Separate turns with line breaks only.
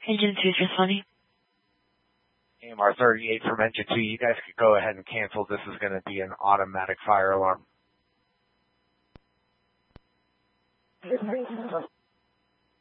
Engine 2's responding.
AMR 38 from Engine 2, you guys could go ahead and cancel. This is going to be an automatic fire alarm.